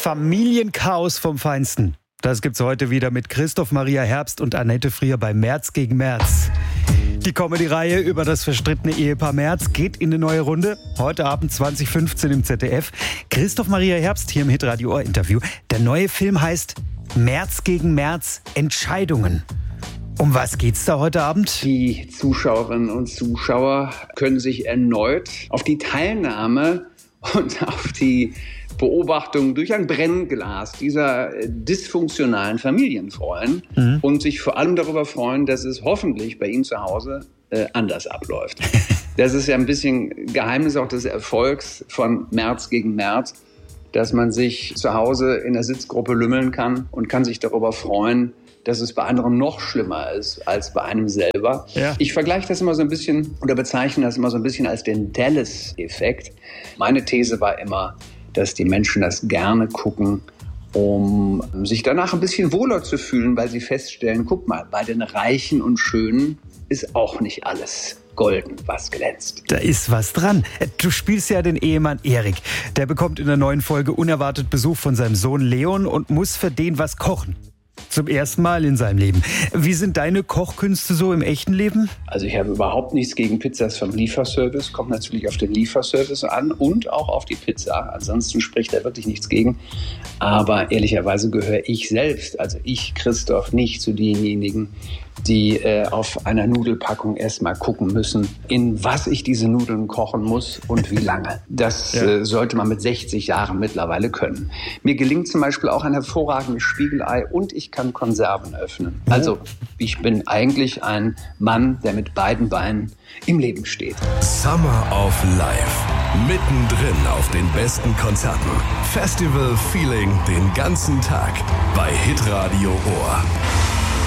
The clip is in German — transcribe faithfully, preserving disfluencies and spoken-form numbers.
Familienchaos vom Feinsten. Das gibt's heute wieder mit Christoph Maria Herbst und Annette Frier bei Merz gegen Merz. Die Comedy-Reihe über das verstrittene Ehepaar Merz geht in eine neue Runde. Heute Abend zwanzig fünfzehn im Z D F. Christoph Maria Herbst hier im Hitradio Ohr Interview. Der neue Film heißt Merz gegen Merz Entscheidungen. Um was geht's da heute Abend? Die Zuschauerinnen und Zuschauer können sich erneut auf die Teilnahme und auf die Beobachtung durch ein Brennglas dieser dysfunktionalen Familien freuen mhm. und sich vor allem darüber freuen, dass es hoffentlich bei Ihnen zu Hause äh, anders abläuft. Das ist ja ein bisschen Geheimnis auch des Erfolgs von Merz gegen Merz, dass man sich zu Hause in der Sitzgruppe lümmeln kann und kann sich darüber freuen, dass es bei anderen noch schlimmer ist als bei einem selber. Ja. Ich vergleiche das immer so ein bisschen oder bezeichne das immer so ein bisschen als den Dallas-Effekt. Meine These war immer, dass die Menschen das gerne gucken, um sich danach ein bisschen wohler zu fühlen, weil sie feststellen, guck mal, bei den Reichen und Schönen ist auch nicht alles golden, was glänzt. Da ist was dran. Du spielst ja den Ehemann Erik. Der bekommt in der neuen Folge unerwartet Besuch von seinem Sohn Leon und muss für den was kochen. Zum ersten Mal in seinem Leben. Wie sind deine Kochkünste so im echten Leben? Also ich habe überhaupt nichts gegen Pizzas vom Lieferservice. Kommt natürlich auf den Lieferservice an und auch auf die Pizza. Ansonsten spricht da wirklich nichts gegen. Aber ehrlicherweise gehöre ich selbst, also ich, Christoph, nicht zu denjenigen, die äh, auf einer Nudelpackung erstmal gucken müssen, in was ich diese Nudeln kochen muss und wie lange. Das ja. äh, sollte man mit sechzig Jahren mittlerweile können. Mir gelingt zum Beispiel auch ein hervorragendes Spiegelei und ich kann Konserven öffnen. Oh. Also ich bin eigentlich ein Mann, der mit beiden Beinen im Leben steht. Summer of Life. Mittendrin auf den besten Konzerten. Festival Feeling den ganzen Tag bei Hitradio Ohr.